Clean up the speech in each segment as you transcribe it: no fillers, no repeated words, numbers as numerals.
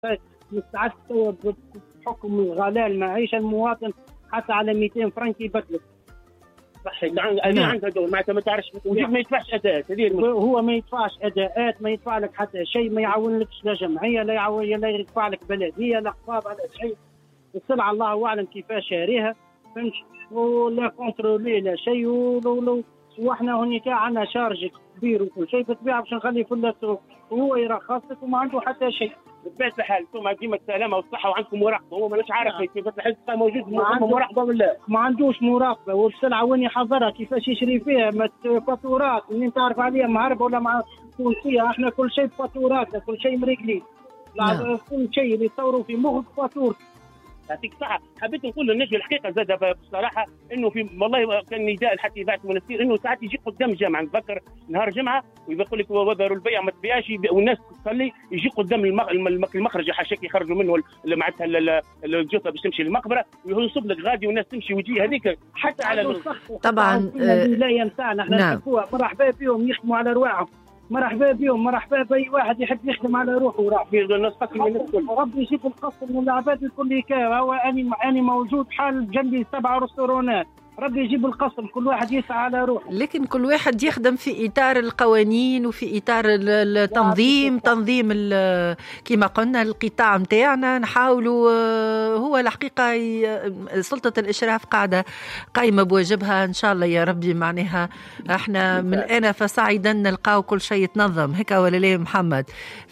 مستعد بحكم غلاء المعيشه المواطن حتى على 200 فرنك يبدلك. صحيح. أنا عندها دور معناتها ما تعرفش ما يدفعش اداءات. هو ما يدفعش اداءات، ما يدفع لك حتى شيء، ما يعاونلكش لا جمعيه لا يدفع لك بلديه لا خطاب على شيء. السلعه الله اعلم كيفاش شاريها، فهمت، ولا كونترولي لا شيء. واحنا هونيك عندنا شارج كبير وكل شيء، بالطبيعه باش نخليه في السوق وهو يرخص لك وما عنده حتى شيء. بطبيعه الحال انتم ديما السلامه والصحه وعندكم مراقبه، هو ماناش عارف كيف الحال موجود مراقبه ولا ما عندوش مراقبه. والسلعه وين يحضرها كيفاش يشري فيها، فاتورات اللي تعرف عليها معربه ولا مع تونسيه. احنا كل شيء بفاتورات، كل شيء مريقلين، كل شيء اللي يصوروا في مخك فاتور. يعطيك الصحة. حبيت نقول للنجم الحقيقة زاد بصراحة إنه في والله كان نداء حتى إذاعة المنستير إنه ساعات يجي قدام الجامعة، نتذكر نهار جمعة ويقول لك وذروا البيع ما تبيعش والناس تصلي، يجي قدام المخرج حاشاك يخرجوا منه معناتها الجثة باش تمشي للمقبرة وينصب لك غادي والناس تمشي ويجي هذيك حتى على طبعا لا ينفعنا احنا نحبوها. مرحبا بهم يخدموا على رواحهم، مرحبا بهم، مرحبا باي واحد يحب يخدم على روحه وراح في الناس قسم من الكل. ربي يجيب القسم من العباد الكل كا. هو اني موجود حال جنبي 7 رستورانات، ربي يجيب القسم، كل واحد يسعى على روحه. لكن كل واحد يخدم في إطار القوانين وفي إطار التنظيم، تنظيم كما قلنا القطاع متاعنا. نحاولوا هو الحقيقة سلطة الإشراف قاعدة قايمة بواجبها إن شاء الله يا ربي. معناها احنا من الآن فصاعدا نلقاو كل شيء يتنظم هيك ولا لا محمد؟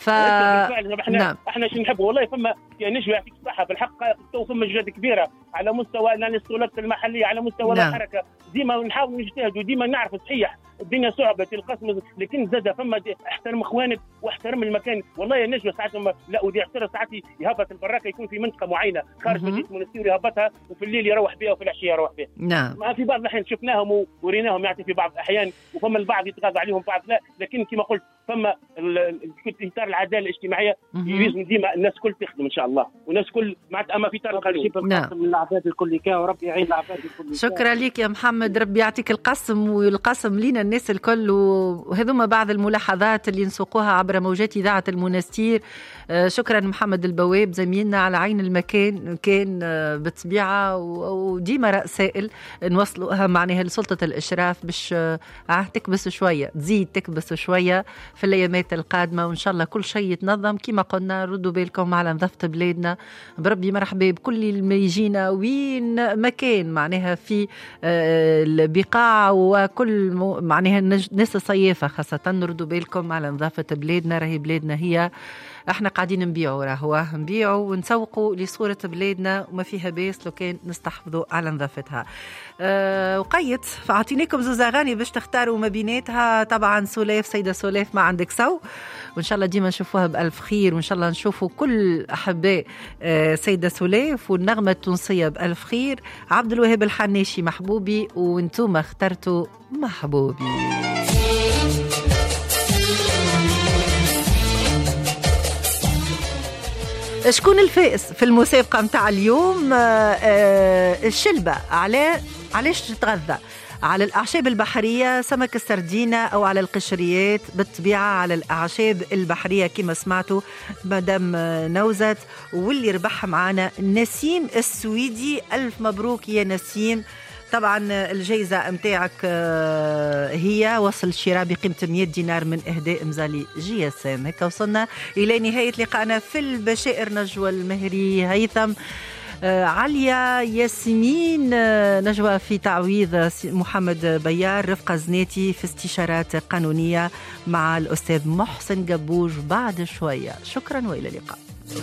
احنا شو نحب والله. فما يعني نجم يعطيك الصحة بالحق فما جهد كبيرة على مستوى السلطات المحلية، على مستوى الحركة. ديما نحاول نجتهد وديما نعرف صحيح الدنيا صعبة القسم، لكن زاد فما احترم اخوانك واحترم المكان. والله يا نجم ساعات لا ودي احترم ساعات يهبط البراكة يكون في منطقة معينة خارج مدينة المنستير يهبطها وفي الليل يروح بها وفي العشية يروح بها. نعم. ما في بعض الأحيان شفناهم وريناهم يعني في بعض الأحيان، وفما البعض يتغاضى عليهم بعض لا، لكن كما قلت فما إطار العدالة الاجتماعية لازم ديما الناس كل تخدم إن شاء الله والناس كل معناتها أما في إطار القانون. نعم. من العباد الكل كا وربي يعين العباد الكل. شكرا لك يا محمد، ربي يعطيك القسم والقسم لينا الناس الكل. وهذوما بعض الملاحظات اللي نسوقوها عبر موجات إذاعة المنستير. شكرا محمد البواب زميلنا على عين المكان، كان بالطبيعة وديما رسائل نوصلوها معناها لسلطة الإشراف باش تكبس شوية، تزيد تكبس شوية في الأيامات القادمة، وإن شاء الله كل شيء يتنظم. كما قلنا ردوا بالكم على نظافة بلادنا، بربي مرحبا بكل اللي يجينا وين مكان معناها في البقاع وكل معناها الناس الصيافة خاصة. ردوا بالكم على نظافة بلادنا، راهي بلادنا هي احنا قاعدين نبيعوا ونسوقوا لصورة بلادنا وما فيها بيس لو كان نستحفظوا على نظافتها. وقيت فاعطينيكم زوز اغاني باش تختاروا ما بيناتها. طبعا سولاف، سيدة سولاف ما عندك سو، وان شاء الله ديما نشوفوها بألف خير، وان شاء الله نشوفوا كل احباء سيدة سولاف والنغمة التونسية بألف خير. عبد الوهاب الحناشي محبوبي، وانتم اخترتوا محبوبي. شكون الفائز في المسابقة متاع اليوم؟ الشلبة علاش تتغذى على الأعشاب البحرية، سمك السردينة أو على القشريات؟ بالطبيعة على الأعشاب البحرية كما سمعتوا مدام نوزت، واللي ربح معنا نسيم السويدي. ألف مبروك يا نسيم. طبعا الجائزة متاعك هي وصل شراء بقيمة 100 دينار من إهداء مزالي GSM. هكا وصلنا إلى نهاية لقائنا في البشائر. نجوى المهري، هيثم، عليا، ياسمين، نجوى في تعويض، محمد بيار، رفقة زناتي في استشارات قانونية مع الأستاذ محسن قبوج بعد شوية. شكرا وإلى اللقاء.